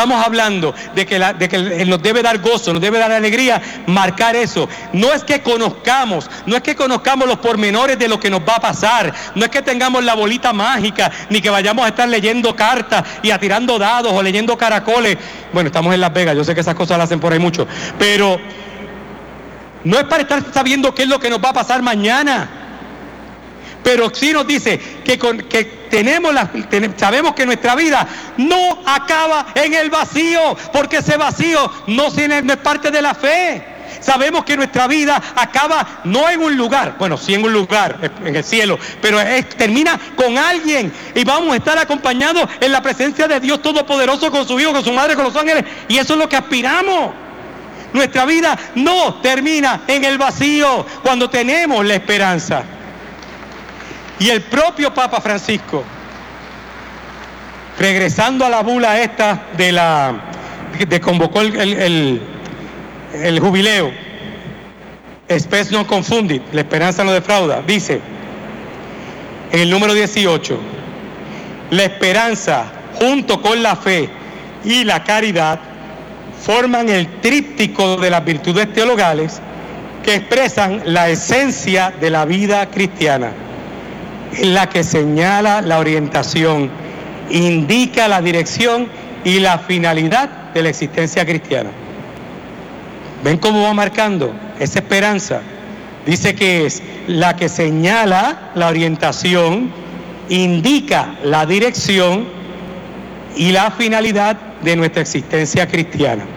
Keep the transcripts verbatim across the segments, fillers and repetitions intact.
estamos hablando de que, la, de que Él nos debe dar gozo, nos debe dar alegría, marcar eso. No es que conozcamos, no es que conozcamos los pormenores de lo que nos va a pasar, no es que tengamos la bolita mágica, ni que vayamos a estar leyendo cartas y atirando dados o leyendo caracoles. Bueno, estamos en Las Vegas, yo sé que esas cosas las hacen por ahí mucho, pero no es para estar sabiendo qué es lo que nos va a pasar mañana. Pero sí nos dice que, con, que tenemos la, ten, sabemos que nuestra vida no acaba en el vacío, porque ese vacío no, no es parte de la fe. Sabemos que nuestra vida acaba no en un lugar, bueno, sí en un lugar, en el cielo, pero es, termina con alguien y vamos a estar acompañados en la presencia de Dios Todopoderoso con su Hijo, con su Madre, con los ángeles, y eso es lo que aspiramos. Nuestra vida no termina en el vacío cuando tenemos la esperanza. Y el propio Papa Francisco, regresando a la bula esta de la de convocó el, el, el, el jubileo, Spes non confundit, la esperanza no defrauda, dice en el número dieciocho, la esperanza junto con la fe y la caridad forman el tríptico de las virtudes teologales que expresan la esencia de la vida cristiana, en la que señala la orientación, indica la dirección y la finalidad de la existencia cristiana. ¿Ven cómo va marcando esa esperanza? Dice que es la que señala la orientación, indica la dirección y la finalidad de nuestra existencia cristiana.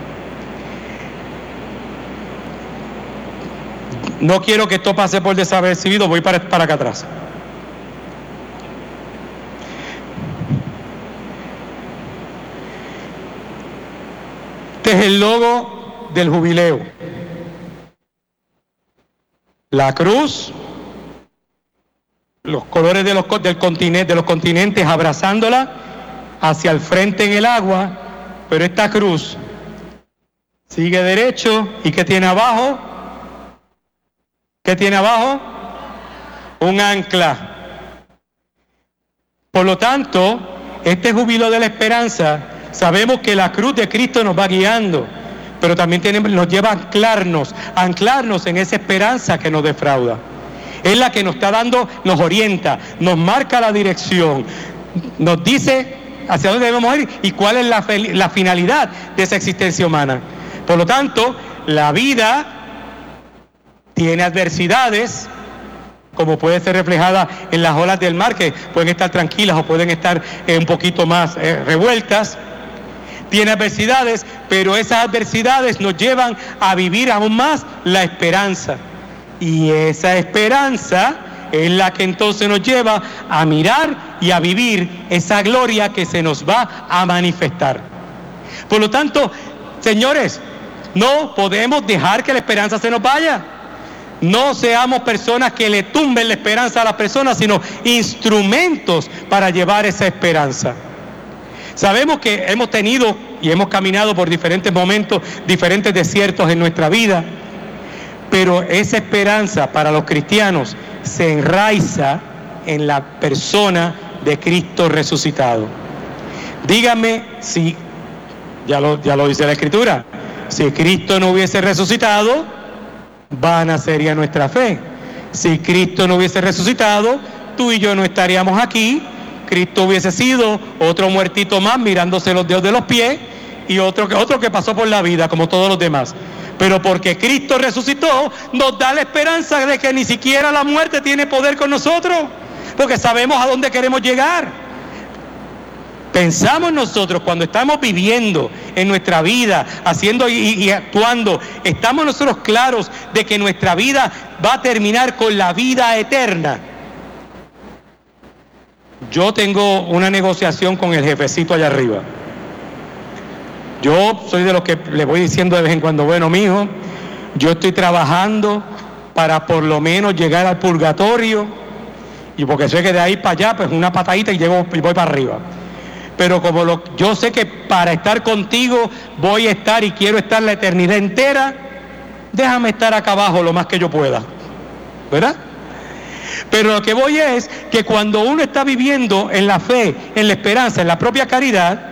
No quiero que esto pase por desapercibido, voy para, para acá atrás. Este es el logo del jubileo. La cruz, los colores de los, del continente, de los continentes abrazándola hacia el frente en el agua, pero esta cruz sigue derecho. ¿Y qué tiene abajo? ¿Qué tiene abajo? Un ancla. Por lo tanto, este júbilo de la esperanza, sabemos que la cruz de Cristo nos va guiando, pero también tenemos, nos lleva a anclarnos, a anclarnos en esa esperanza que nos defrauda. Es la que nos está dando, nos orienta, nos marca la dirección, nos dice hacia dónde debemos ir y cuál es la, la finalidad de esa existencia humana. Por lo tanto, la vida tiene adversidades, como puede ser reflejada en las olas del mar, que pueden estar tranquilas o pueden estar eh, un poquito más eh, revueltas. Tiene adversidades, pero esas adversidades nos llevan a vivir aún más la esperanza. Y esa esperanza es la que entonces nos lleva a mirar y a vivir esa gloria que se nos va a manifestar. Por lo tanto, señores, no podemos dejar que la esperanza se nos vaya. No seamos personas que le tumben la esperanza a las personas, sino instrumentos para llevar esa esperanza. Sabemos que hemos tenido y hemos caminado por diferentes momentos, diferentes desiertos en nuestra vida, pero esa esperanza para los cristianos se enraiza en la persona de Cristo resucitado. Dígame si, ya lo, ya lo dice la Escritura, si Cristo no hubiese resucitado, vana sería nuestra fe. Si Cristo no hubiese resucitado, tú y yo no estaríamos aquí. Cristo hubiese sido otro muertito más mirándose los dedos de los pies y otro, otro que pasó por la vida como todos los demás. Pero porque Cristo resucitó, nos da la esperanza de que ni siquiera la muerte tiene poder con nosotros, porque sabemos a dónde queremos llegar. Pensamos nosotros cuando estamos viviendo en nuestra vida, haciendo y, y actuando, estamos nosotros claros de que nuestra vida va a terminar con la vida eterna. Yo tengo una negociación con el jefecito allá arriba. Yo soy de los que le voy diciendo de vez en cuando, bueno, mijo, yo estoy trabajando para por lo menos llegar al purgatorio, y porque sé que de ahí para allá, pues una patadita y llego y voy para arriba. Pero como lo, yo sé que para estar contigo voy a estar y quiero estar la eternidad entera, déjame estar acá abajo lo más que yo pueda, ¿verdad? Pero lo que voy es que cuando uno está viviendo en la fe, en la esperanza, en la propia caridad,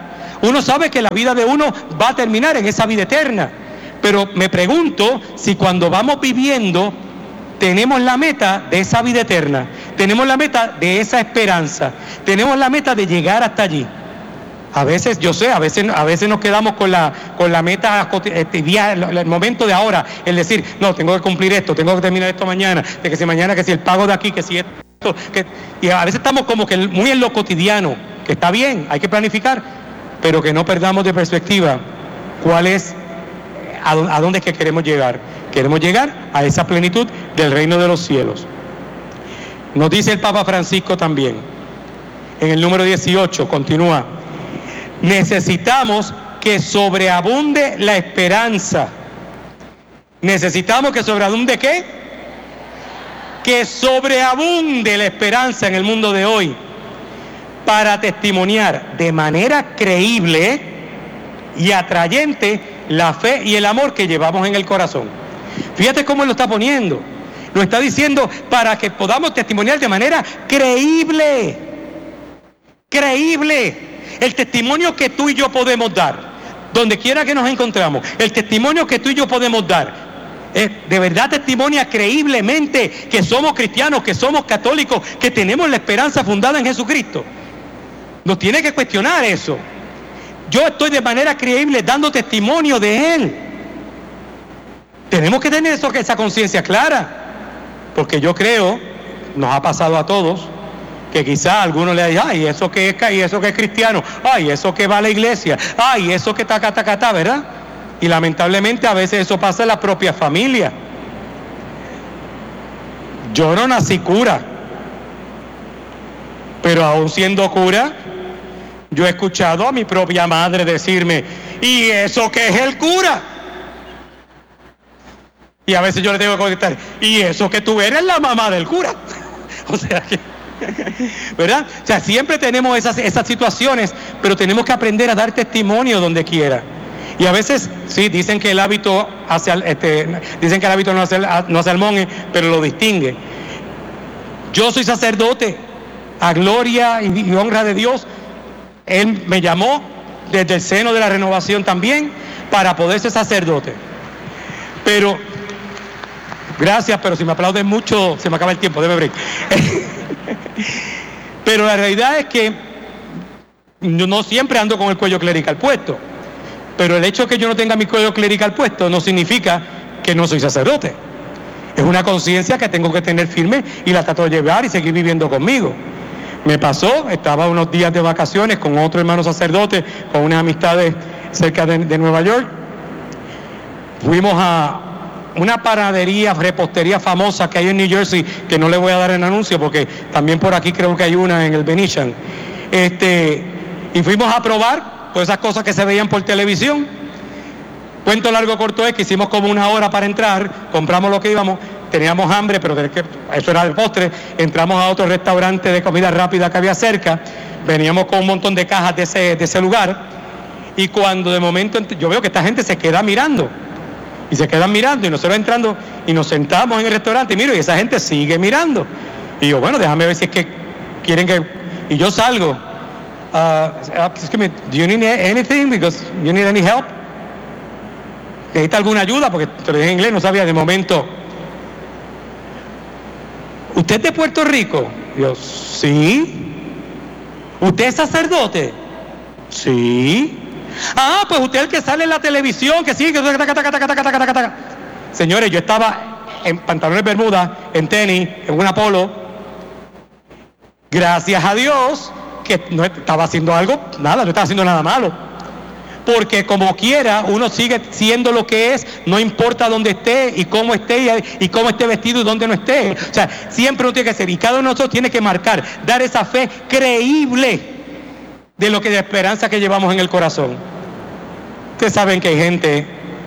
Uno sabe que la vida de uno va a terminar en esa vida eterna, pero me pregunto si cuando vamos viviendo tenemos la meta de esa vida eterna, tenemos la meta de esa esperanza, tenemos la meta de llegar hasta allí. A veces, yo sé, a veces, a veces nos quedamos con la, con la meta, este día, el momento de ahora, el decir, no, tengo que cumplir esto, tengo que terminar esto mañana, de que si mañana, que si el pago de aquí, que si esto, que, y a veces estamos como que muy en lo cotidiano, que está bien, hay que planificar, pero que no perdamos de perspectiva cuál es, a, a dónde es que queremos llegar. Queremos llegar a esa plenitud del reino de los cielos. Nos dice el Papa Francisco también, en el número dieciocho, continúa, necesitamos que sobreabunde la esperanza. Necesitamos que sobreabunde ¿qué? Que sobreabunde la esperanza en el mundo de hoy para testimoniar de manera creíble y atrayente la fe y el amor que llevamos en el corazón. Fíjate cómo él lo está poniendo. Lo está diciendo para que podamos testimoniar de manera creíble. Creíble. El testimonio que tú y yo podemos dar, donde quiera que nos encontramos, el testimonio que tú y yo podemos dar, es de verdad testimonia creíblemente que somos cristianos, que somos católicos, que tenemos la esperanza fundada en Jesucristo. Nos tiene que cuestionar eso. Yo estoy de manera creíble dando testimonio de Él. Tenemos que tener eso, esa conciencia clara, porque yo creo, nos ha pasado a todos, que quizá algunos le digan, ay, eso que es, y eso que es cristiano, ay, eso que va a la iglesia, ay, eso que taca, taca, taca, ¿verdad? Y lamentablemente a veces eso pasa en la propia familia. Yo no nací cura, pero aún siendo cura, yo he escuchado a mi propia madre decirme, ¿y eso qué es el cura? Y a veces yo le tengo que contestar, ¿y eso que tú eres la mamá del cura? O sea que, ¿verdad? O sea, siempre tenemos esas, esas situaciones, pero tenemos que aprender a dar testimonio donde quiera. Y a veces, sí, dicen que el hábito hace al, este, dicen que el hábito no hace, no hace al monje, pero lo distingue. Yo soy sacerdote, a gloria y, y honra de Dios. Él me llamó desde el seno de la renovación también para poder ser sacerdote. Pero, gracias, pero si me aplauden mucho, se me acaba el tiempo, déme break. Pero la realidad es que yo no siempre ando con el cuello clerical puesto, pero el hecho de que yo no tenga mi cuello clerical puesto no significa que no soy sacerdote. Es una conciencia que tengo que tener firme y la trato de llevar y seguir viviendo conmigo. Me pasó, estaba unos días de vacaciones con otro hermano sacerdote, con unas amistades cerca de, de Nueva York. Fuimos a una panadería, repostería famosa que hay en New Jersey, que no le voy a dar el anuncio porque también por aquí creo que hay una en el Venetian. Este, y fuimos a probar todas esas cosas que se veían por televisión. Cuento largo corto es que hicimos como una hora para entrar, compramos lo que íbamos, teníamos hambre, pero eso era el postre, entramos a otro restaurante de comida rápida que había cerca, veníamos con un montón de cajas de ese, de ese lugar, y cuando de momento yo veo que esta gente se queda mirando, y se quedan mirando, y nosotros entrando, y nos sentamos en el restaurante, y miro, y esa gente sigue mirando, y yo, bueno, déjame ver si es que quieren que, y yo salgo, uh, excuse me, do you need anything, because you need any help? ¿Necesita alguna ayuda? Porque te lo dije en inglés, no sabía de momento. ¿Usted es de Puerto Rico? Yo, sí. ¿Usted es sacerdote? Sí. Ah, pues usted es el que sale en la televisión, que sí, que taca, taca, taca, taca, taca, taca, taca. Señores, yo estaba en pantalones bermuda, en tenis, en una polo. Gracias a Dios que no estaba haciendo algo, nada, no estaba haciendo nada malo. Porque como quiera, uno sigue siendo lo que es, no importa dónde esté y cómo esté y cómo esté vestido y dónde no esté. O sea, siempre uno tiene que ser, y cada uno de nosotros tiene que marcar, dar esa fe creíble de lo que de esperanza que llevamos en el corazón. Ustedes saben que hay gente,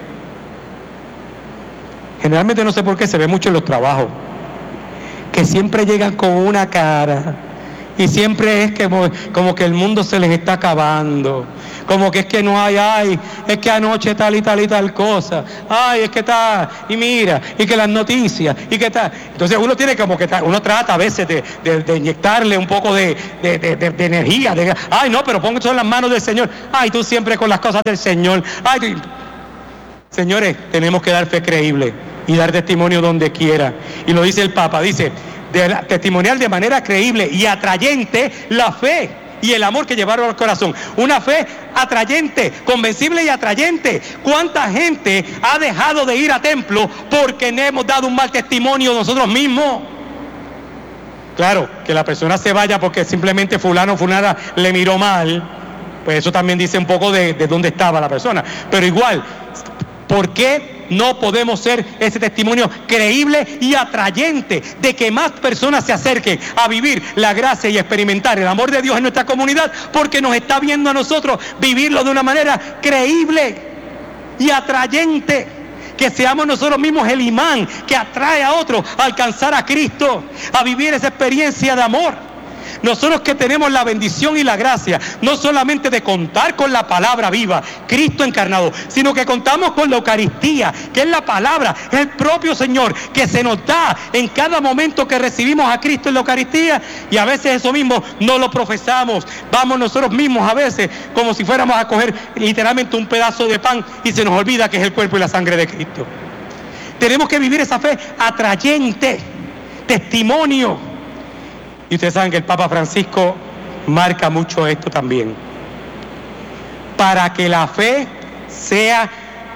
generalmente no sé por qué se ve mucho en los trabajos, que siempre llegan con una cara Y siempre es que como, como que el mundo se les está acabando. Como que es que no hay, ay, es que anoche tal y tal y tal cosa. Ay, es que está, y mira, y que las noticias, y que tal. Entonces uno tiene como que, uno trata a veces de, de, de inyectarle un poco de, de, de, de, de energía. De, ay, no, pero pongo todo en las manos del Señor. Ay, tú siempre con las cosas del Señor. Ay, tú... Señores, tenemos que dar fe creíble y dar testimonio donde quiera. Y lo dice el Papa, dice, de la, testimonial de manera creíble y atrayente la fe y el amor que llevaron al corazón. Una fe atrayente, convencible y atrayente. ¿Cuánta gente ha dejado de ir a templo porque no hemos dado un mal testimonio nosotros mismos? Claro, que la persona se vaya porque simplemente fulano o fulana le miró mal, pues eso también dice un poco de, de dónde estaba la persona. Pero igual, ¿por qué no podemos ser ese testimonio creíble y atrayente de que más personas se acerquen a vivir la gracia y experimentar el amor de Dios en nuestra comunidad? Porque nos está viendo a nosotros vivirlo de una manera creíble y atrayente. Que seamos nosotros mismos el imán que atrae a otros a alcanzar a Cristo, a vivir esa experiencia de amor. Nosotros que tenemos la bendición y la gracia, no solamente de contar con la palabra viva, Cristo encarnado, sino que contamos con la Eucaristía, que es la palabra, es el propio Señor, que se nos da en cada momento que recibimos a Cristo en la Eucaristía, y a veces eso mismo no lo profesamos. Vamos nosotros mismos a veces como si fuéramos a coger literalmente un pedazo de pan y se nos olvida que es el cuerpo y la sangre de Cristo. Tenemos que vivir esa fe atrayente, testimonio. Y ustedes saben que el Papa Francisco marca mucho esto también. Para que la fe sea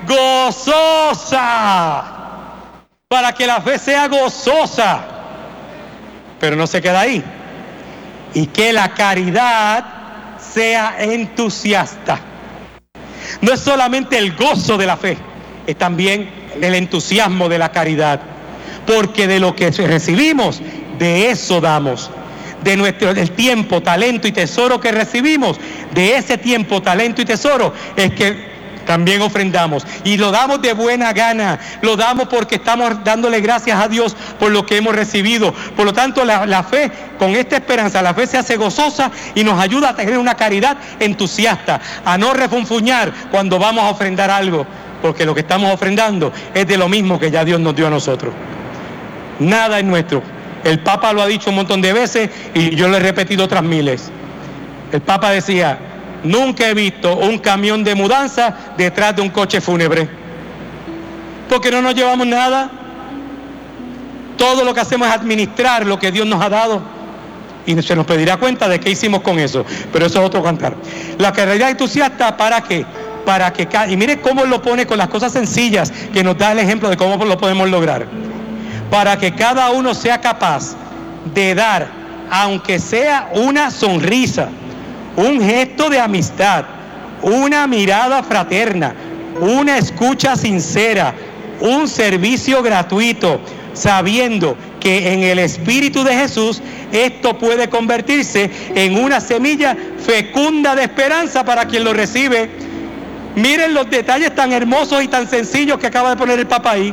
gozosa. Para que la fe sea gozosa. Pero no se queda ahí. Y que la caridad sea entusiasta. No es solamente el gozo de la fe, es también el entusiasmo de la caridad. Porque de lo que recibimos, de eso damos. De nuestro del tiempo, talento y tesoro que recibimos, de ese tiempo, talento y tesoro es que también ofrendamos, y lo damos de buena gana, lo damos porque estamos dándole gracias a Dios por lo que hemos recibido. Por lo tanto, la, la fe, con esta esperanza, la fe se hace gozosa y nos ayuda a tener una caridad entusiasta, a no refunfuñar cuando vamos a ofrendar algo, porque lo que estamos ofrendando es de lo mismo que ya Dios nos dio a nosotros. Nada es nuestro. El Papa lo ha dicho un montón de veces y yo lo he repetido otras miles. El Papa decía, nunca he visto un camión de mudanza detrás de un coche fúnebre. Porque no nos llevamos nada. Todo lo que hacemos es administrar lo que Dios nos ha dado. Y se nos pedirá cuenta de qué hicimos con eso. Pero eso es otro cantar. La caridad entusiasta, ¿para qué? Para que, y mire cómo lo pone con las cosas sencillas, que nos da el ejemplo de cómo lo podemos lograr. Para que cada uno sea capaz de dar, aunque sea una sonrisa, un gesto de amistad, una mirada fraterna, una escucha sincera, un servicio gratuito, sabiendo que en el Espíritu de Jesús esto puede convertirse en una semilla fecunda de esperanza para quien lo recibe. Miren los detalles tan hermosos y tan sencillos que acaba de poner el Papa ahí.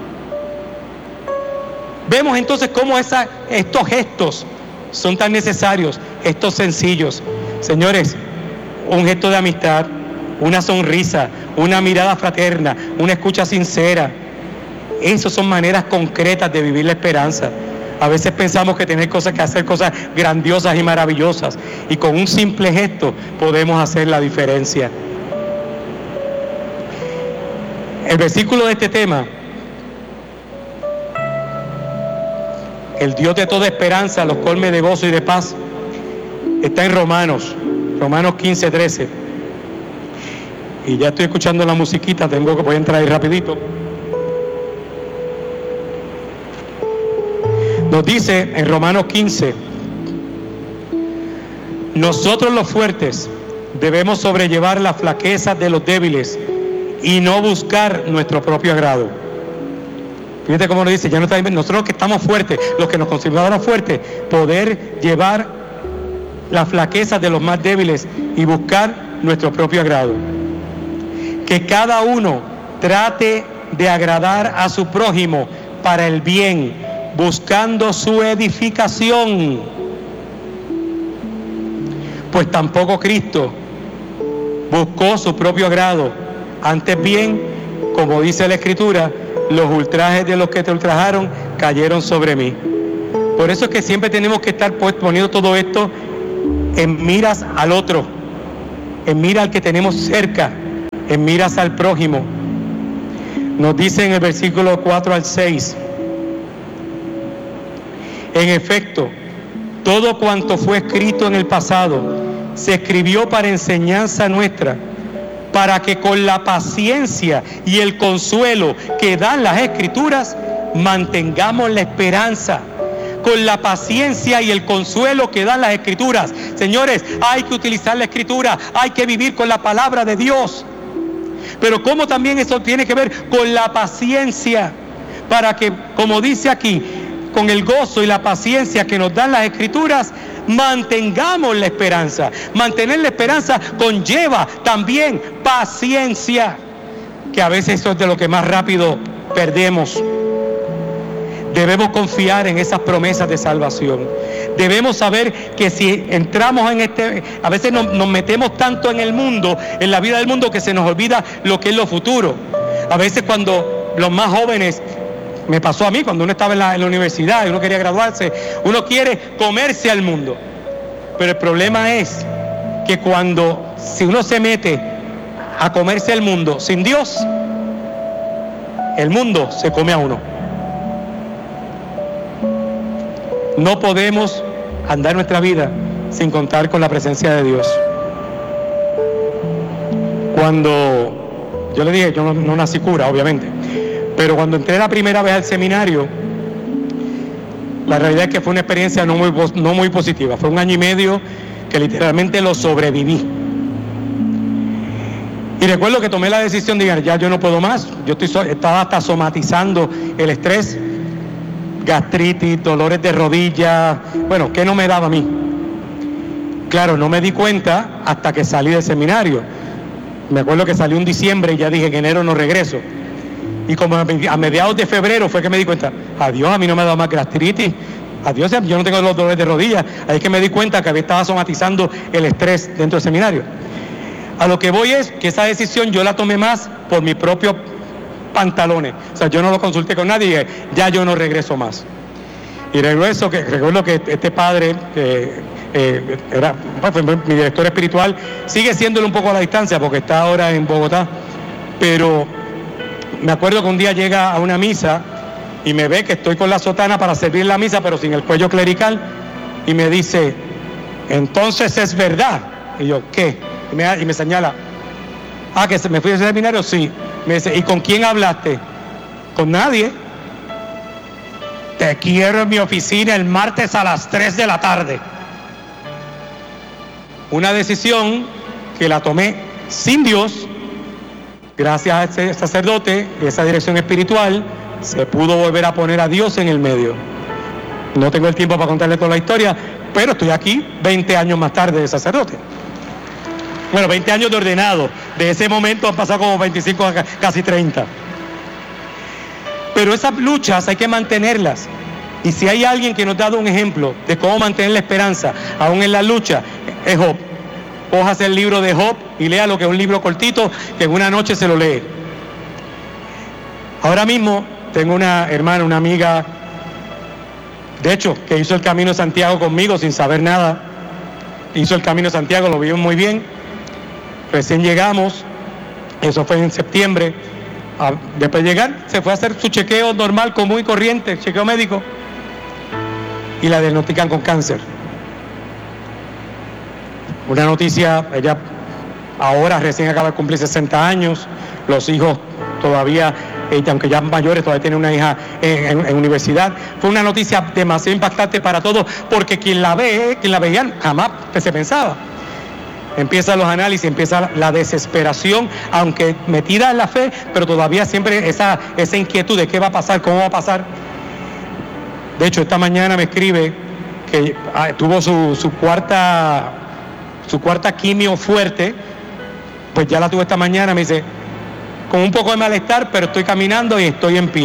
Vemos entonces cómo esa, estos gestos son tan necesarios, estos sencillos. Señores, un gesto de amistad, una sonrisa, una mirada fraterna, una escucha sincera. Esas son maneras concretas de vivir la esperanza. A veces pensamos que tener cosas que hacer cosas grandiosas y maravillosas, y con un simple gesto podemos hacer la diferencia. El versículo de este tema, el Dios de toda esperanza los colme de gozo y de paz, está en Romanos, Romanos quince, trece. Y ya estoy escuchando la musiquita, tengo que voy a entrar ahí rapidito. Nos dice en Romanos quince, nosotros los fuertes debemos sobrellevar las flaquezas de los débiles y no buscar nuestro propio agrado. Fíjate cómo nos dice, ya no está, nosotros que estamos fuertes, los que nos consideramos fuertes, poder llevar las flaquezas de los más débiles y buscar nuestro propio agrado. Que cada uno trate de agradar a su prójimo para el bien, buscando su edificación. Pues tampoco Cristo buscó su propio agrado. Antes bien, como dice la Escritura, los ultrajes de los que te ultrajaron cayeron sobre mí. Por eso es que siempre tenemos que estar poniendo todo esto en miras al otro, en miras al que tenemos cerca, en miras al prójimo. Nos dice en el versículo cuatro al seis: en efecto, todo cuanto fue escrito en el pasado se escribió para enseñanza nuestra, para que con la paciencia y el consuelo que dan las Escrituras mantengamos la esperanza. Con la paciencia y el consuelo que dan las Escrituras. Señores, hay que utilizar la Escritura, hay que vivir con la palabra de Dios. Pero ¿cómo también eso tiene que ver con la paciencia? Para que, como dice aquí, con el gozo y la paciencia que nos dan las Escrituras, mantengamos la esperanza. Mantener la esperanza conlleva también paciencia, que a veces eso es de lo que más rápido perdemos. Debemos confiar en esas promesas de salvación. Debemos saber que si entramos en este, a veces nos, nos metemos tanto en el mundo, en la vida del mundo, que se nos olvida lo que es lo futuro. A veces cuando los más jóvenes, me pasó a mí cuando uno estaba en la, en la universidad y uno quería graduarse, uno quiere comerse al mundo. Pero el problema es que cuando, si uno se mete a comerse al mundo sin Dios, el mundo se come a uno. No podemos andar nuestra vida sin contar con la presencia de Dios. Cuando yo le dije, yo no, no nací cura, obviamente, pero cuando entré la primera vez al seminario, la realidad es que fue una experiencia no muy, no muy positiva. Fue un año y medio que literalmente lo sobreviví. Y recuerdo que tomé la decisión de decir, ya yo no puedo más. Yo estoy, estaba hasta somatizando el estrés, gastritis, dolores de rodillas. Bueno, ¿qué no me daba a mí? Claro, no me di cuenta hasta que salí del seminario. Me acuerdo que salí un diciembre y ya dije que en enero no regreso. Y como a mediados de febrero fue que me di cuenta, adiós, a mí no me ha dado más gastritis, adiós, yo no tengo los dolores de rodillas. Ahí es que me di cuenta que estaba somatizando el estrés dentro del seminario. A lo que voy es que esa decisión yo la tomé más por mis propios pantalones. O sea, yo no lo consulté con nadie y dije, ya yo no regreso más. Y regreso, que, recuerdo que este padre, que eh, era pues, mi director espiritual, sigue siéndolo un poco a la distancia porque está ahora en Bogotá, pero me acuerdo que un día llega a una misa y me ve que estoy con la sotana para servir la misa, pero sin el cuello clerical, y me dice, entonces es verdad. Y yo, ¿qué? Y me, y me señala, ah, que me fui al seminario, sí. Me dice, ¿y con quién hablaste? Con nadie. Te quiero en mi oficina el martes a las tres de la tarde. Una decisión que la tomé sin Dios. Gracias a ese sacerdote y esa dirección espiritual, se pudo volver a poner a Dios en el medio. No tengo el tiempo para contarle toda la historia, pero estoy aquí veinte años más tarde de sacerdote. Bueno, veinte años de ordenado. De ese momento han pasado como veinticinco, casi treinta. Pero esas luchas hay que mantenerlas. Y si hay alguien que nos ha dado un ejemplo de cómo mantener la esperanza, aún en la lucha, es Job. Cójase el libro de Job y lea lo que es un libro cortito, que en una noche se lo lee. Ahora mismo tengo una hermana, una amiga, de hecho, que hizo el Camino de Santiago conmigo sin saber nada. Hizo el Camino de Santiago, lo vio muy bien. Recién llegamos, eso fue en septiembre. Después de llegar, se fue a hacer su chequeo normal, común y corriente, chequeo médico, y la diagnostican con cáncer. Una noticia, ella ahora recién acaba de cumplir sesenta años, los hijos todavía, ella, aunque ya mayores, todavía tiene una hija en, en, en universidad. Fue una noticia demasiado impactante para todos, porque quien la ve, quien la veía, jamás se pensaba. Empiezan los análisis, empieza la desesperación, aunque metida en la fe, pero todavía siempre esa, esa inquietud de qué va a pasar, cómo va a pasar. De hecho, esta mañana me escribe que ah, tuvo su, su cuarta su cuarta quimio fuerte, pues ya la tuve esta mañana, me dice, con un poco de malestar, pero estoy caminando y estoy en pie.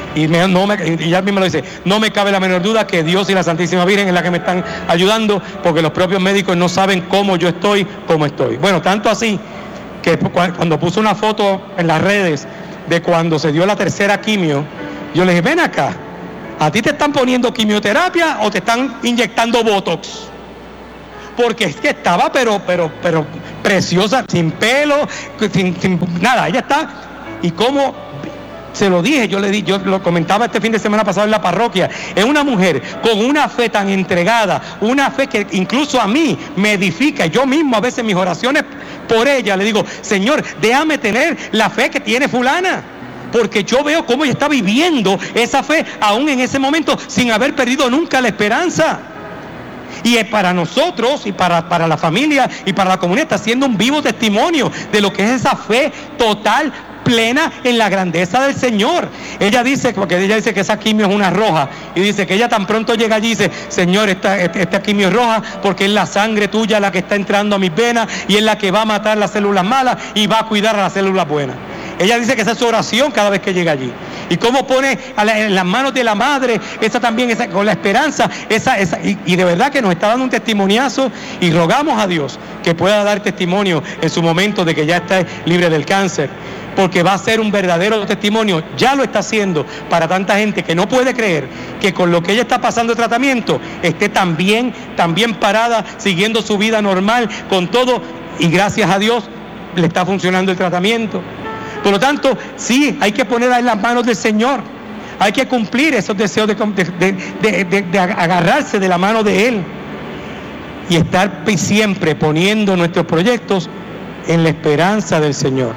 Y, me, no me, y ella misma lo dice, no me cabe la menor duda que Dios y la Santísima Virgen es la que me están ayudando, porque los propios médicos no saben cómo yo estoy, cómo estoy. Bueno, tanto así que cuando puso una foto en las redes de cuando se dio la tercera quimio, yo le dije, ven acá, ¿a ti te están poniendo quimioterapia o te están inyectando Botox? Porque es que estaba pero, pero, pero preciosa, sin pelo, sin, sin nada, ella está, y cómo se lo dije, yo le di, yo lo comentaba este fin de semana pasado en la parroquia, es una mujer con una fe tan entregada, una fe que incluso a mí me edifica, yo mismo a veces mis oraciones por ella le digo, Señor, déjame tener la fe que tiene fulana, porque yo veo cómo ella está viviendo esa fe aún en ese momento sin haber perdido nunca la esperanza. Y es para nosotros y para, para la familia y para la comunidad, está siendo un vivo testimonio de lo que es esa fe total, plena en la grandeza del Señor. Ella dice, porque ella dice que esa quimio es una roja, y dice que ella tan pronto llega allí y dice, Señor, esta, esta quimio es roja porque es la sangre tuya la que está entrando a mis venas y es la que va a matar las células malas y va a cuidar a las células buenas. Ella dice que esa es su oración cada vez que llega allí. Y cómo pone a la, en las manos de la madre, esa también, esa, con la esperanza, esa, esa, y, y de verdad que nos está dando un testimoniazo, y rogamos a Dios que pueda dar testimonio en su momento de que ya está libre del cáncer, porque va a ser un verdadero testimonio, ya lo está haciendo para tanta gente que no puede creer que con lo que ella está pasando de tratamiento, esté tan bien, tan bien parada, siguiendo su vida normal, con todo, y gracias a Dios le está funcionando el tratamiento. Por lo tanto, sí, hay que ponerla en las manos del Señor. Hay que cumplir esos deseos de, de, de, de, de agarrarse de la mano de Él. Y estar siempre poniendo nuestros proyectos en la esperanza del Señor.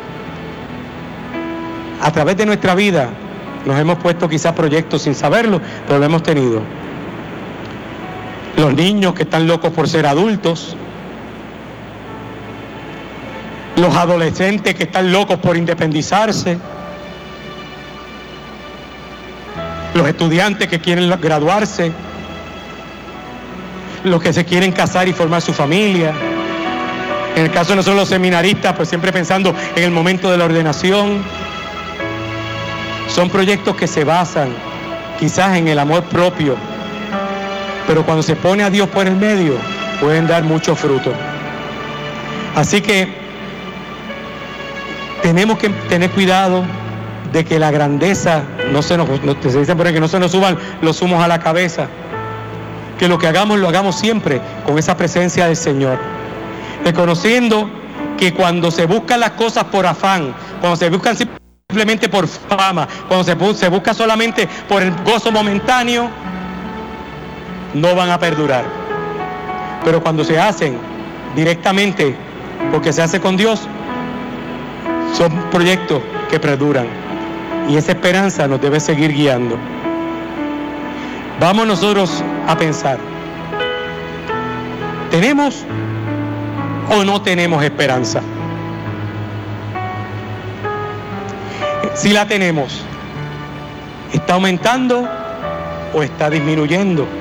A través de nuestra vida nos hemos puesto quizás proyectos sin saberlo, pero lo hemos tenido. Los niños que están locos por ser adultos. Los adolescentes que están locos por independizarse, los estudiantes que quieren graduarse, los que se quieren casar y formar su familia. En el caso de nosotros los seminaristas, pues siempre pensando en el momento de la ordenación. Son proyectos que se basan quizás en el amor propio, pero cuando se pone a Dios por el medio, pueden dar mucho fruto. Así que tenemos que tener cuidado de que la grandeza no se nos, no, se dice por ahí que no se nos suban los humos a la cabeza, que lo que hagamos lo hagamos siempre con esa presencia del Señor, reconociendo que cuando se buscan las cosas por afán, cuando se buscan simplemente por fama, cuando se, se busca solamente por el gozo momentáneo, no van a perdurar. Pero cuando se hacen directamente porque se hace con Dios, son proyectos que perduran, y esa esperanza nos debe seguir guiando. Vamos nosotros a pensar, ¿tenemos o no tenemos esperanza? Si la tenemos, ¿está aumentando o está disminuyendo?